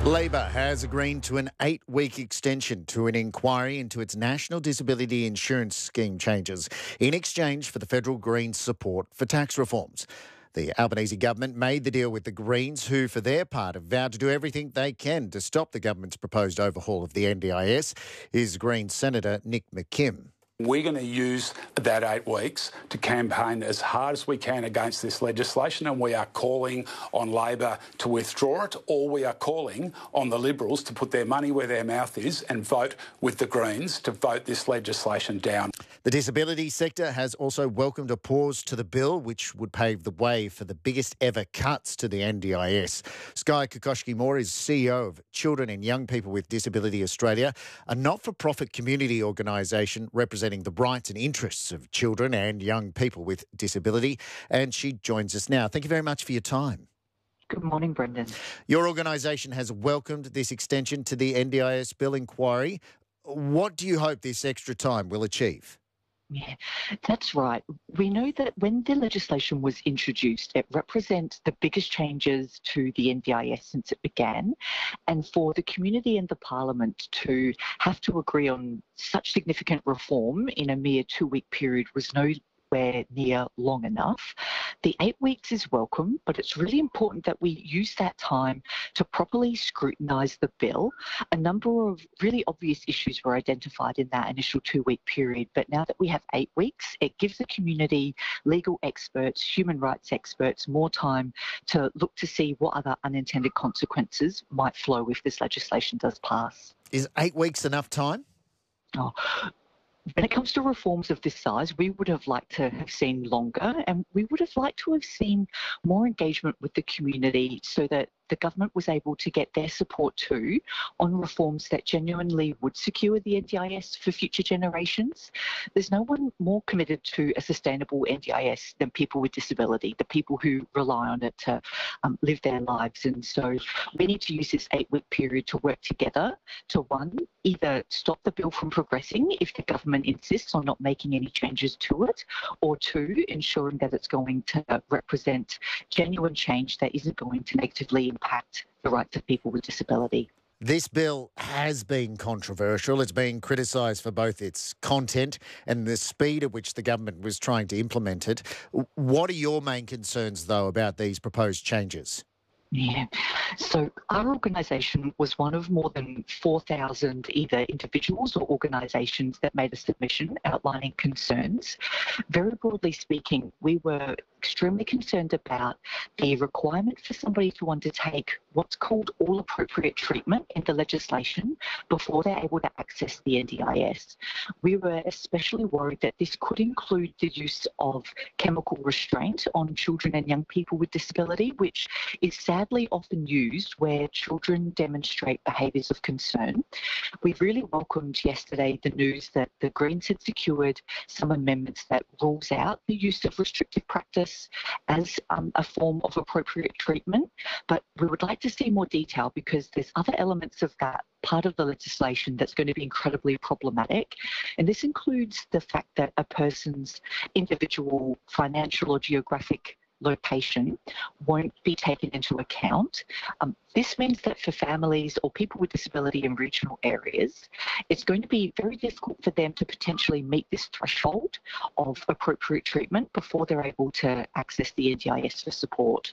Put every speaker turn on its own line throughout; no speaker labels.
Labor has agreed to an 8-week extension to an inquiry into its National Disability Insurance Scheme changes in exchange for the federal Greens' support for tax reforms. The Albanese government made the deal with the Greens, who for their part have vowed to do everything they can to stop the government's proposed overhaul of the NDIS. Here's Greens Senator Nick McKim.
We're going to use that 8 weeks to campaign as hard as we can against this legislation, and we are calling on Labor to withdraw it, or we are calling on the Liberals to put their money where their mouth is and vote with the Greens to vote this legislation down.
The disability sector has also welcomed a pause to the bill, which would pave the way for the biggest ever cuts to the NDIS. Sky Kokoschky-Moore is CEO of Children and Young People with Disability Australia, a not-for-profit community organisation representing the rights and interests of children and young people with disability. And she joins us now. Thank you very much for your time.
Good morning, Brendan.
Your organisation has welcomed this extension to the NDIS bill inquiry. What do you hope this extra time will achieve?
Yeah, that's right. We know that when the legislation was introduced, it represents the biggest changes to the NDIS since it began. And for the community and the parliament to have to agree on such significant reform in a mere 2-week period was nowhere near long enough. The 8 weeks is welcome, but it's really important that we use that time to properly scrutinise the bill. A number of really obvious issues were identified in that initial 2-week period, but now that we have 8 weeks, it gives the community, legal experts, human rights experts more time to look to see what other unintended consequences might flow if this legislation does pass.
Is 8 weeks enough time?
Oh, when it comes to reforms of this size, we would have liked to have seen longer, and we would have liked to have seen more engagement with the community so that the government was able to get their support too on reforms that genuinely would secure the NDIS for future generations. There's no one more committed to a sustainable NDIS than people with disability, the people who rely on it to live their lives. And so we need to use this 8-week period to work together to, one, either stop the bill from progressing if the government insists on not making any changes to it, or two, ensuring that it's going to represent genuine change that isn't going to negatively impact the rights of people with disability.
This bill has been controversial. It's been criticised for both its content and the speed at which the government was trying to implement it. What are your main concerns, though, about these proposed changes?
Yeah. So our organisation was one of more than 4,000 either individuals or organisations that made a submission outlining concerns. Very broadly speaking, we were extremely concerned about the requirement for somebody to undertake what's called all appropriate treatment in the legislation before they're able to access the NDIS. We were especially worried that this could include the use of chemical restraint on children and young people with disability, which is sadly often used where children demonstrate behaviours of concern. We really welcomed yesterday the news that the Greens had secured some amendments that rules out the use of restrictive practice as a form of appropriate treatment, but we would like to see more detail because there's other elements of that part of the legislation that's going to be incredibly problematic. And this includes the fact that a person's individual financial or geographic location won't be taken into account. This means that for families or people with disability in regional areas, it's going to be very difficult for them to potentially meet this threshold of appropriate treatment before they're able to access the NDIS for support.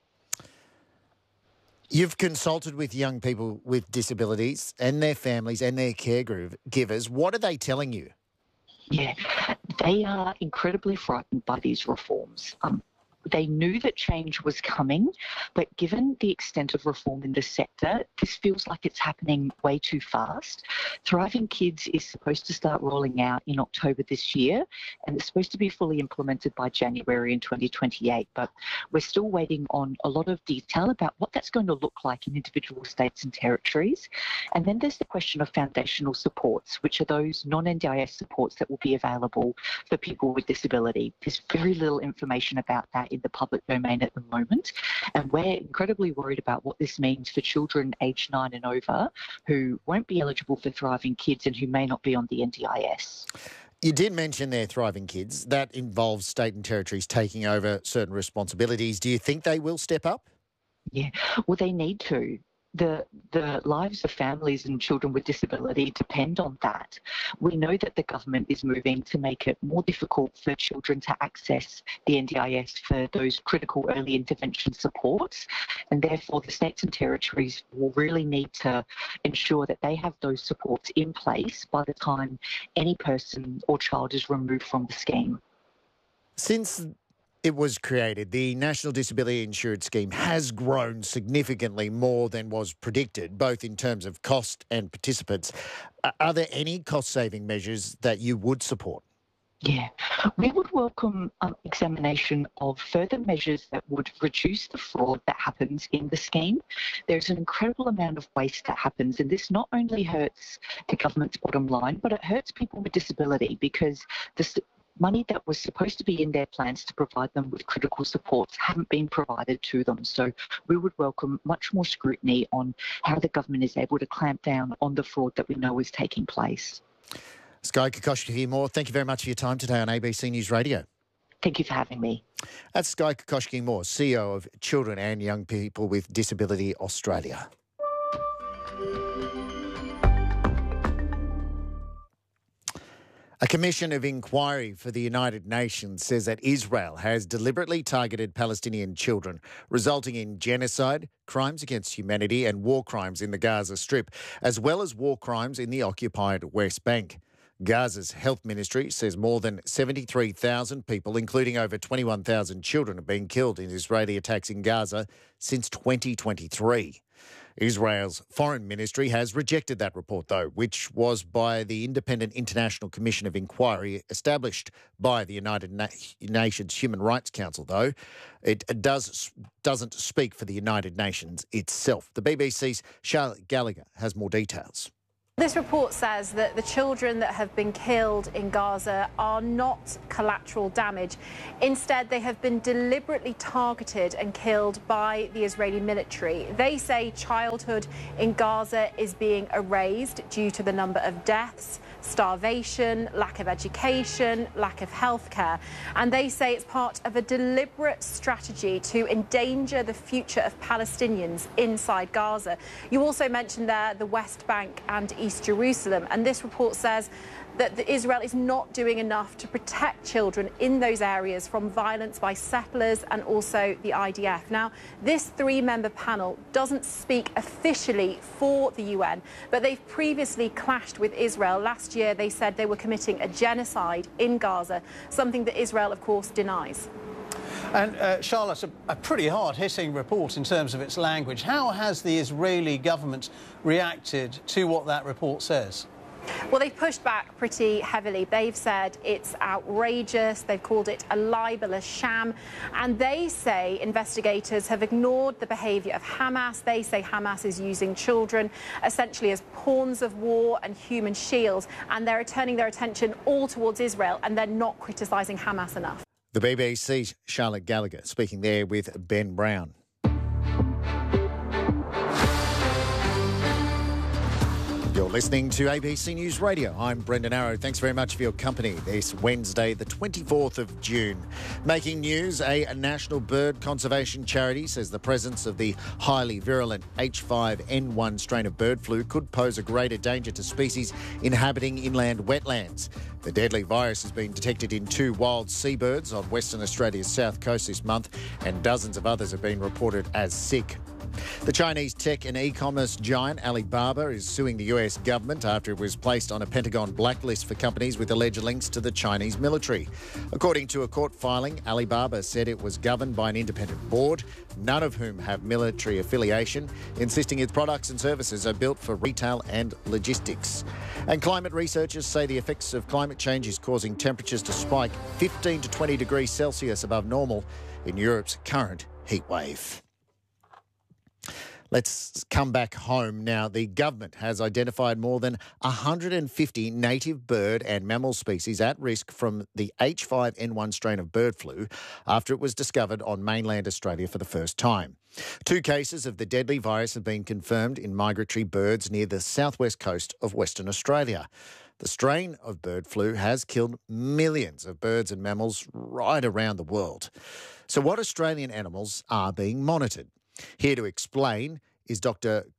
You've consulted with young people with disabilities and their families and their caregivers. What are they telling you?
Yeah, they are incredibly frightened by these reforms. They knew that change was coming, but given the extent of reform in the sector, this feels like it's happening way too fast. Thriving Kids is supposed to start rolling out in October this year, and it's supposed to be fully implemented by January in 2028, but we're still waiting on a lot of detail about what that's going to look like in individual states and territories. And then there's the question of foundational supports, which are those non-NDIS supports that will be available for people with disability. There's very little information about that in the public domain at the moment, and we're incredibly worried about what this means for children aged 9 and over who won't be eligible for Thriving Kids and who may not be on the NDIS.
You did mention there Thriving Kids. That involves state and territories taking over certain responsibilities. Do you think they will step up?
Yeah, well, they need to. the lives of families and children with disability depend on that. We know that the government is moving to make it more difficult for children to access the NDIS for those critical early intervention supports, and therefore the states and territories will really need to ensure that they have those supports in place by the time any person or child is removed from the scheme.
Since it was created, the National Disability Insurance Scheme has grown significantly more than was predicted, both in terms of cost and participants. Are there any cost-saving measures that you would support?
Yeah, we would welcome examination of further measures that would reduce the fraud that happens in the scheme. There's an incredible amount of waste that happens, and this not only hurts the government's bottom line, but it hurts people with disability because the money that was supposed to be in their plans to provide them with critical supports haven't been provided to them. So we would welcome much more scrutiny on how the government is able to clamp down on the fraud that we know is taking place.
Skye Kokoschky-Moore, thank you very much for your time today on ABC News Radio.
Thank you for having me.
That's Skye Kokoschky-Moore, CEO of Children and Young People with Disability Australia. A commission of inquiry for the United Nations says that Israel has deliberately targeted Palestinian children, resulting in genocide, crimes against humanity and war crimes in the Gaza Strip, as well as war crimes in the occupied West Bank. Gaza's health ministry says more than 73,000 people, including over 21,000 children, have been killed in Israeli attacks in Gaza since 2023. Israel's foreign ministry has rejected that report, though, which was by the Independent International Commission of Inquiry established by the United Nations Human Rights Council, though. It doesn't speak for the United Nations itself. The BBC's Charlotte Gallagher has more details.
This report says that the children that have been killed in Gaza are not collateral damage. Instead, they have been deliberately targeted and killed by the Israeli military. They say childhood in Gaza is being erased due to the number of deaths, starvation, lack of education, lack of healthcare. And they say it's part of a deliberate strategy to endanger the future of Palestinians inside Gaza. You also mentioned there the West Bank and East Jerusalem, and this report says that Israel is not doing enough to protect children in those areas from violence by settlers and also the IDF. Now, this three-member panel doesn't speak officially for the UN, but they've previously clashed with Israel. Last year, they said they were committing a genocide in Gaza, something that Israel, of course, denies.
And Charlotte, a pretty hard-hitting report in terms of its language. How has the Israeli government reacted to what that report says?
Well, they've pushed back pretty heavily. They've said it's outrageous. They've called it a libelous sham. And they say investigators have ignored the behaviour of Hamas. They say Hamas is using children essentially as pawns of war and human shields. And they're turning their attention all towards Israel, and they're not criticising Hamas enough.
The BBC's Charlotte Gallagher speaking there with Ben Brown. You're listening to ABC News Radio. I'm Brendan Arrow. Thanks very much for your company this Wednesday, the 24th of June. Making news, a national bird conservation charity says the presence of the highly virulent H5N1 strain of bird flu could pose a greater danger to species inhabiting inland wetlands. The deadly virus has been detected in 2 wild seabirds on Western Australia's south coast this month, and dozens of others have been reported as sick. The Chinese tech and e-commerce giant Alibaba is suing the US government after it was placed on a Pentagon blacklist for companies with alleged links to the Chinese military. According to a court filing, Alibaba said it was governed by an independent board, none of whom have military affiliation, insisting its products and services are built for retail and logistics. And climate researchers say the effects of climate change is causing temperatures to spike 15 to 20 degrees Celsius above normal in Europe's current heatwave. Let's come back home now. The government has identified more than 150 native bird and mammal species at risk from the H5N1 strain of bird flu after it was discovered on mainland Australia for the first time. 2 cases of the deadly virus have been confirmed in migratory birds near the southwest coast of Western Australia. The strain of bird flu has killed millions of birds and mammals right around the world. So what Australian animals are being monitored? Here to explain is Dr.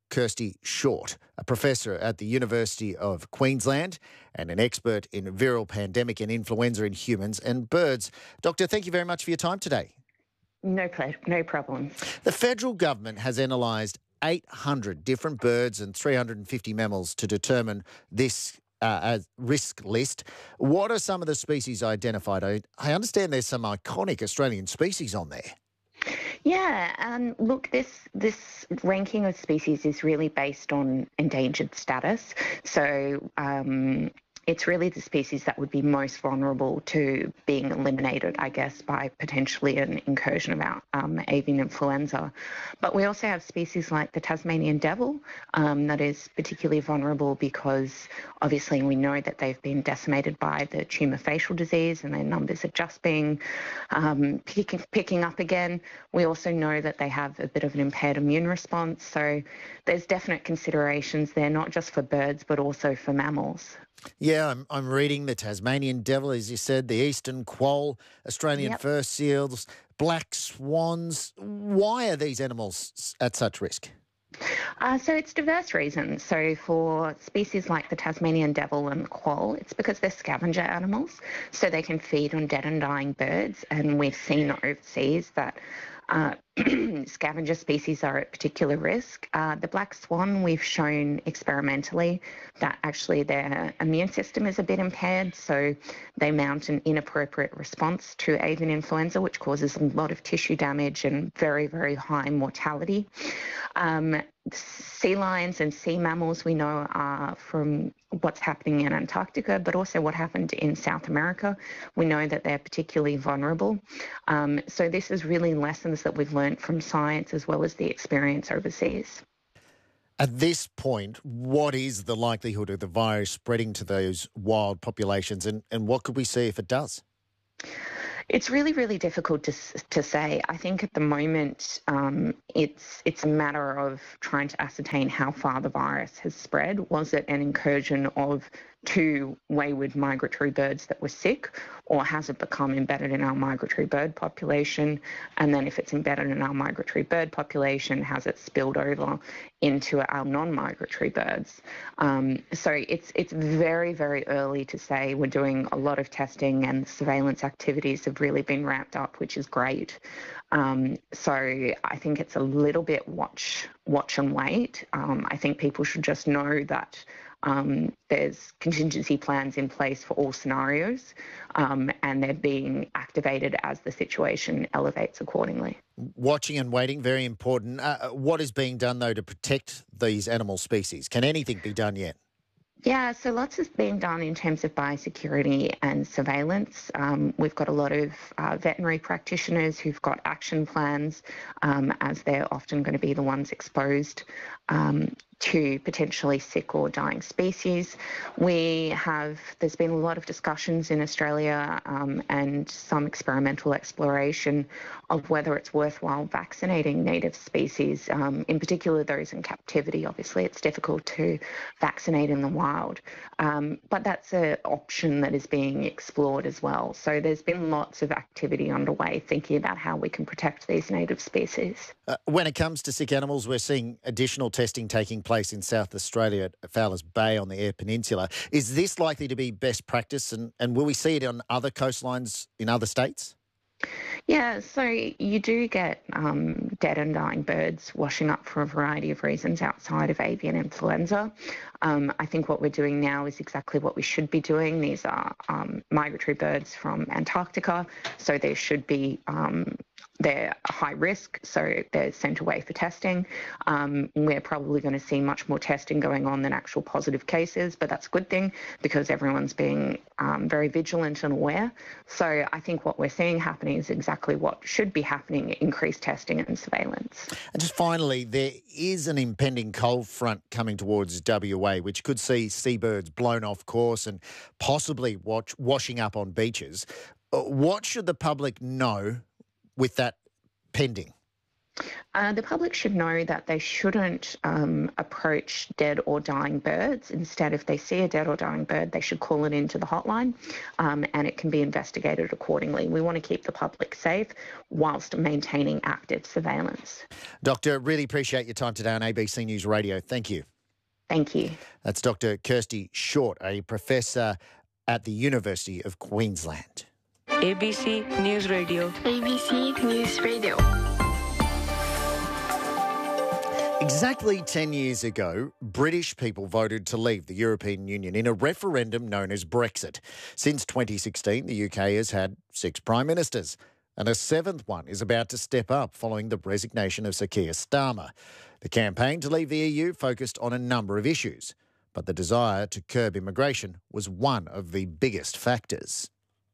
Kirsty Short, a professor at the University of Queensland and an expert in viral pandemic and influenza in humans and birds. Doctor, thank you very much for your time today.
No problem.
The federal government has analysed 800 different birds and 350 mammals to determine this risk list. What are some of the species identified? I understand there's some iconic Australian species on there.
Yeah, look, this ranking of species is really based on endangered status. So it's really the species that would be most vulnerable to being eliminated, I guess, by potentially an incursion of avian influenza. But we also have species like the Tasmanian devil that is particularly vulnerable because obviously we know that they've been decimated by the tumour facial disease and their numbers are just being picking up again. We also know that they have a bit of an impaired immune response. So there's definite considerations there, not just for birds, but also for mammals.
Yeah, I'm reading the Tasmanian devil, as you said, the eastern quoll, Australian fur seals, black swans. Why are these animals at such risk?
So it's diverse reasons. So for species like the Tasmanian devil and the quoll, it's because they're scavenger animals, so they can feed on dead and dying birds. And we've seen overseas that scavenger species are at particular risk. The black swan, we've shown experimentally that actually their immune system is a bit impaired, so they mount an inappropriate response to avian influenza, which causes a lot of tissue damage and very, very high mortality. Sea lions and sea mammals we know are from what's happening in Antarctica, but also what happened in South America. We know that they're particularly vulnerable. So this is really lessons that we've learned from science as well as the experience overseas.
At this point, what is the likelihood of the virus spreading to those wild populations and what could we see if it does?
It's really, really difficult to say. I think at the moment it's a matter of trying to ascertain how far the virus has spread. Was it an incursion of two wayward migratory birds that were sick, or has it become embedded in our migratory bird population? And then if it's embedded in our migratory bird population, has it spilled over into our non-migratory birds? So it's very, very early to say. We're doing a lot of testing and surveillance activities have really been ramped up, which is great. So I think it's a little bit watch and wait. I think people should just know that there's contingency plans in place for all scenarios, and they're being activated as the situation elevates accordingly.
Watching and waiting, very important. What is being done, though, to protect these animal species? Can anything be done yet?
Yeah, so lots is being done in terms of biosecurity and surveillance. We've got a lot of veterinary practitioners who've got action plans, as they're often going to be the ones exposed to potentially sick or dying species. There's been a lot of discussions in Australia and some experimental exploration of whether it's worthwhile vaccinating native species, in particular those in captivity. Obviously, it's difficult to vaccinate in the wild, but that's an option that is being explored as well. So there's been lots of activity underway thinking about how we can protect these native species.
When it comes to sick animals, we're seeing additional testing taking place in South Australia at Fowler's Bay on the Eyre Peninsula. Is this likely to be best practice and will we see it on other coastlines in other states?
Yeah, so you do get dead and dying birds washing up for a variety of reasons outside of avian influenza. I think what we're doing now is exactly what we should be doing. These are migratory birds from Antarctica, so they should be they're high risk, so they're sent away for testing. We're probably going to see much more testing going on than actual positive cases, but that's a good thing because everyone's being very vigilant and aware. So I think what we're seeing happening is exactly what should be happening, increased testing and surveillance.
And just finally, there is an impending cold front coming towards WA, which could see seabirds blown off course and possibly washing up on beaches. What should the public know with that pending?
The public should know that they shouldn't approach dead or dying birds. Instead, if they see a dead or dying bird, they should call it into the hotline and it can be investigated accordingly. We want to keep the public safe whilst maintaining active surveillance.
Doctor, really appreciate your time today on ABC News Radio. Thank you.
Thank you.
That's Dr. Kirsty Short, a professor at the University of Queensland.
ABC News Radio.
ABC News Radio.
Exactly 10 years ago, British people voted to leave the European Union in a referendum known as Brexit. Since 2016, the UK has had 6 prime ministers, and a 7th one is about to step up following the resignation of Sir Keir Starmer. The campaign to leave the EU focused on a number of issues, but the desire to curb immigration was one of the biggest factors.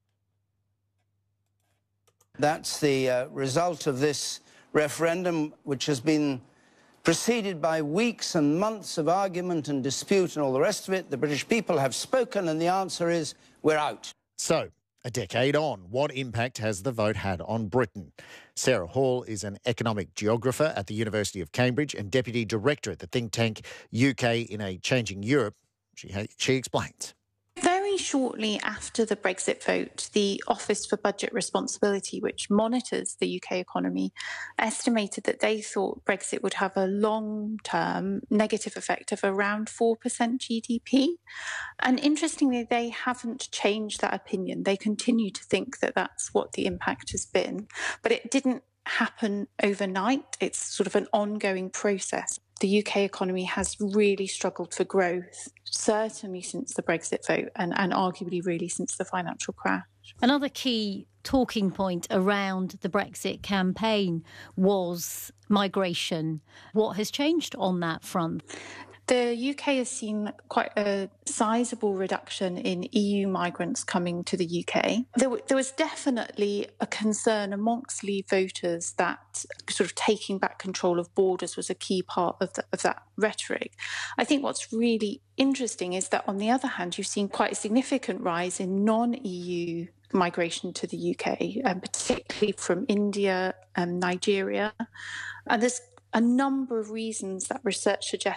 That's the result of this referendum, which has been preceded by weeks and months of argument and dispute and all the rest of it. The British people have spoken, and the answer is we're out.
So, a decade on, what impact has the vote had on Britain? Sarah Hall is an economic geographer at the University of Cambridge and deputy director at the think tank UK in a Changing Europe. She explains.
Very shortly after the Brexit vote, the Office for Budget Responsibility, which monitors the UK economy, estimated that they thought Brexit would have a long-term negative effect of around 4% GDP. And interestingly, they haven't changed that opinion. They continue to think that that's what the impact has been. But it didn't happen overnight. It's sort of an ongoing process. The UK economy has really struggled for growth, certainly since the Brexit vote and arguably really since the financial crash.
Another key talking point around the Brexit campaign was migration. What has changed on that front?
The UK has seen quite a sizable reduction in EU migrants coming to the UK. There was definitely a concern amongst Leave voters that sort of taking back control of borders was a key part of that rhetoric. I think what's really interesting is that, on the other hand, you've seen quite a significant rise in non-EU migration to the UK, particularly from India and Nigeria. And there's a number of reasons that research suggests